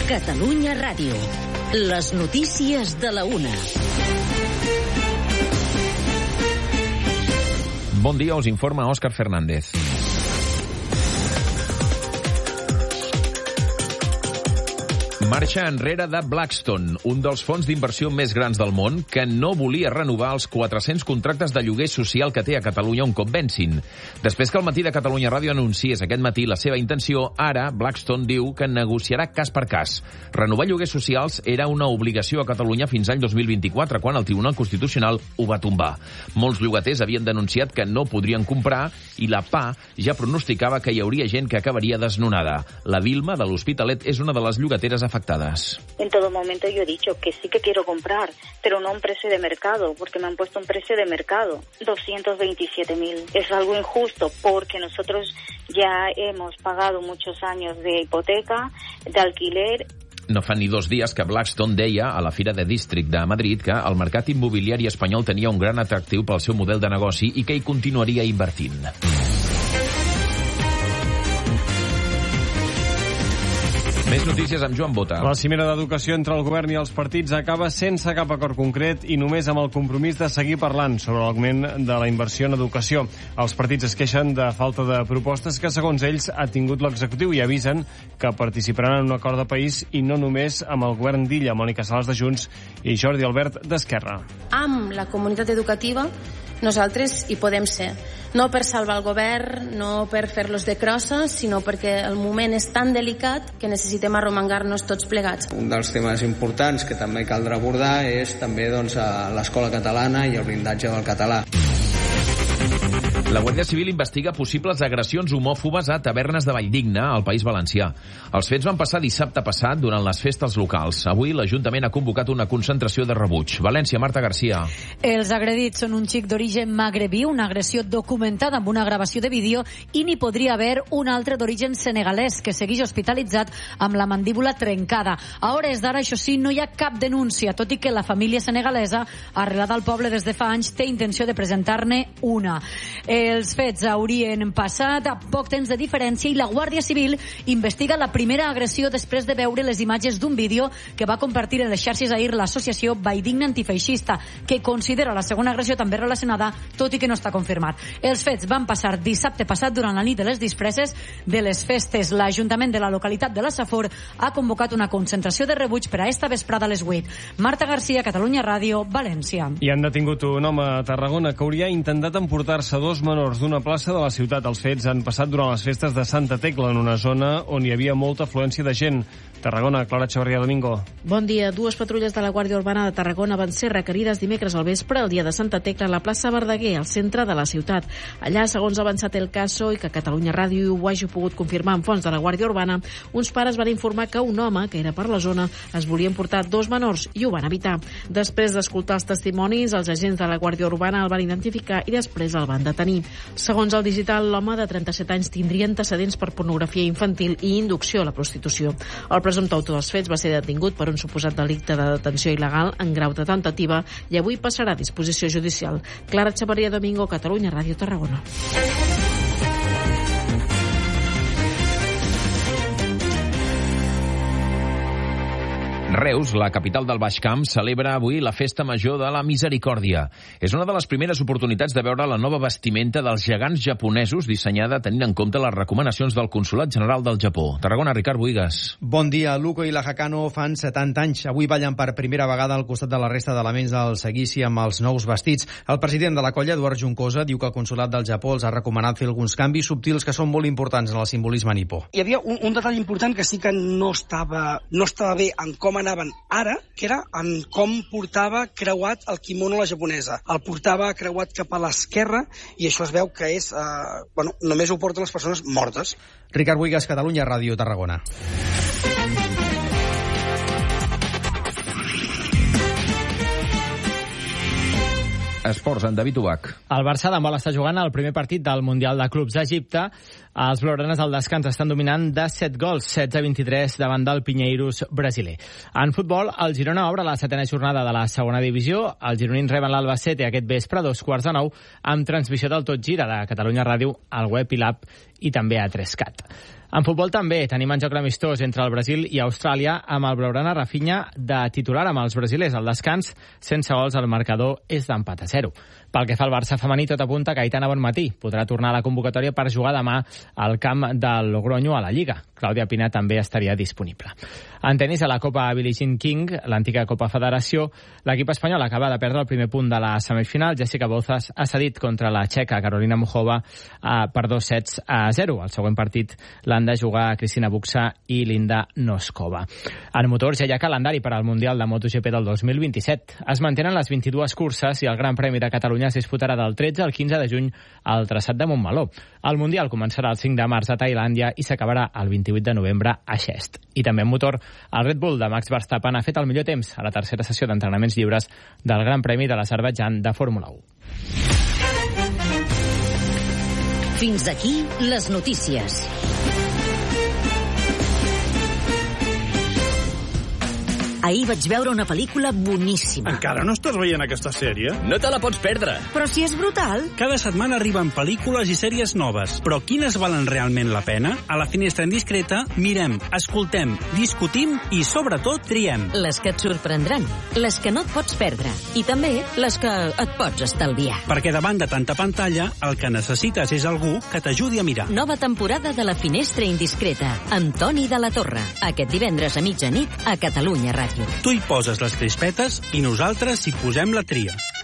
Catalunya Ràdio. Les notícies de la 1. Bon dia, us informa Òscar Fernández. Marxa enrere de Blackstone, un dels fons d'inversió més grans del món, que no volia renovar els 400 contractes de lloguer social que té a Catalunya un cop vencin. Després que el Matí de Catalunya Ràdio anunciés aquest matí la seva intenció, ara Blackstone diu que negociarà cas per cas. Renovar lloguers socials era una obligació a Catalunya fins al 2024, quan el Tribunal Constitucional ho va tombar. Molts llogaters havien denunciat que no podrien comprar i la PA ja pronosticava que hi hauria gent que acabaria desnonada. La Vilma, de l'Hospitalet, és una de les llogateres afectades. En todo momento yo he dicho que sí que quiero comprar, pero no a un precio de mercado, porque me han puesto un precio de mercado, 227.000. Es algo injusto porque nosotros ya hemos pagado muchos años de hipoteca, de alquiler. No fa ni 2 dies que Blackstone deia a la Fira de District de Madrid que el mercat immobiliari espanyol tenia un gran atractiu pel seu model de negoci i que hi continuaria invertint. Més notícies amb Joan Bota. La cimera d'educació entre el govern i els partits acaba sense cap acord concret i només amb el compromís de seguir parlant sobre l'augment de la inversió en educació. Els partits es queixen de falta de propostes que, segons ells, ha tingut l'executiu i avisen que participaran en un acord de país i no només amb el govern d'Illa, Mònica Sales de Junts i Jordi Albert d'Esquerra. Amb la comunitat educativa nosaltres hi podem ser. No per salvar el govern, no per fer-los de crossa, sinó perquè el moment és tan delicat que necessitem arromangar-nos tots plegats. Un dels temes importants que també caldrà abordar és també l'escola catalana i el blindatge del català. La Guàrdia Civil investiga possibles agressions homòfobes a tavernes de Valldigna, al País Valencià. Els fets van passar dissabte passat durant les festes locals. Avui l'Ajuntament ha convocat una concentració de rebuig. València, Marta Garcia. Els agredits són un xic d'origen magrebí, una agressió documentada amb una gravació de vídeo, i n'hi podria haver un altre d'origen senegalès que segueix hospitalitzat amb la mandíbula trencada. A hores d'ara, això sí, no hi ha cap denúncia, tot i que la família senegalesa, arrelada al poble des de fa anys, té intenció de presentar-ne una. Els fets haurien passat a poc temps de diferència i la Guàrdia Civil investiga la primera agressió després de veure les imatges d'un vídeo que va compartir en les xarxes ahir l'associació Valldigna Antifeixista, que considera la segona agressió també relacionada, tot i que no està confirmat. Els fets van passar dissabte passat durant la nit de les disfresses de les festes. L'Ajuntament de la localitat de la Safor ha convocat una concentració de rebuig per a esta vesprada a les 8. Marta Garcia, Catalunya Ràdio, València. I han detingut un home a Tarragona que hauria intentat emportar-se 2 menors d'una plaça de la ciutat. Els fets han passat durant les festes de Santa Tecla, en una zona on hi havia molta afluència de gent. Tarragona, Clara Chavarria Domingo. Bon dia. 2 patrulles de la Guàrdia Urbana de Tarragona van ser requerides dimecres al vespre, el dia de Santa Tecla, a la plaça Verdaguer, al centre de la ciutat. Allà, segons ha avançat el caso i que Catalunya Ràdio ho hagi pogut confirmar amb fonts de la Guàrdia Urbana, uns pares van informar que un home que era per la zona es volia emportar 2 menors i ho van evitar. Després d'escoltar els testimonis, els agents de la Guàrdia Urbana el van identificar i després el van detenir. Segons el digital, l'home de 37 anys tindria antecedents per pornografia infantil i inducció a la prostitució. El presumpte autor dels fets va ser detingut per un suposat delicte de detenció il·legal en grau de tentativa i avui passarà a disposició judicial. Clara Chavarria Domingo, Catalunya Ràdio, Tarragona. Reus, la capital del Baix Camp, celebra avui la Festa Major de la Misericòrdia. És una de les primeres oportunitats de veure la nova vestimenta dels gegants japonesos dissenyada tenint en compte les recomanacions del Consolat General del Japó. Tarragona, Ricard Boigas. Bon dia. Luco i la Hakano fan 70 anys. Avui ballen per primera vegada al costat de la resta d'elements del seguici amb els nous vestits. El president de la colla, Eduard Juncosa, diu que el Consolat del Japó els ha recomanat fer alguns canvis subtils que són molt importants en el simbolisme nipó. Hi havia un detall important que sí que no estava bé en com anaven ara, que era en com portava creuat el quimono la japonesa. El portava creuat cap a l'esquerra i això es veu que és... només ho porten les persones mortes. Ricard Boigas, Catalunya Ràdio, Tarragona. Esports, en David Ubach. El Barça d'handbol està jugant el primer partit del Mundial de Clubs a Egipte. Els blaugranes al descans estan dominant de 7 gols, 16-23 davant del Pinheiros brasiler. En futbol, el Girona obre la 7a jornada de la segona divisió. Els gironins reben l'Albacete aquest vespre a 8:45 amb transmissió del Tot Gira de Catalunya Ràdio, al web i l'app i també a 3cat. En futbol també tenim en joc l'amistós entre el Brasil i Austràlia amb el blaugrana Rafinha de titular amb els brasilers. Al descans, sense gols, el marcador és d'empat a 0. Pel que fa al Barça femení, tot apunta que Aitana Bonmatí podrà tornar a la convocatòria per jugar demà al camp del Logroño a la Lliga. Clàudia Pina també estaria disponible. En tenis, a la Copa Billie Jean King, l'antiga Copa Federació, l'equip espanyol acaba de perdre el primer punt de la semifinal. Jessica Bozas ha cedit contra la txeca Carolina Muchova per 2-0. El següent partit l'han de jugar Cristina Buxa i Linda Noskova. En motors ja hi ha calendari per al Mundial de MotoGP del 2027. Es mantenen les 22 curses i el Gran Premi de Catalunya es disputarà del 13 al 15 de juny al traçat de Montmeló. El Mundial començarà el 5 de març a Tailàndia i s'acabarà el 28 de novembre a Xest. I també en motor, el Red Bull de Max Verstappen ha fet el millor temps a la tercera sessió d'entrenaments lliures del Gran Premi de l'Azerbaidjan de Fórmula 1. Fins aquí les notícies. Ahir vaig veure una pel·lícula boníssima. Encara no estàs veient aquesta sèrie? No te la pots perdre. Però si és brutal. Cada setmana arriben pel·lícules i sèries noves. Però quines valen realment la pena? A la Finestra Indiscreta mirem, escoltem, discutim i, sobretot, triem. Les que et sorprendran, les que no et pots perdre i també les que et pots estalviar. Perquè davant de tanta pantalla, el que necessites és algú que t'ajudi a mirar. Nova temporada de la Finestra Indiscreta, amb Toni de la Torre. Aquest divendres a mitjanit a Catalunya Ràdio. Tu hi poses les crispetes i nosaltres hi posem la tria.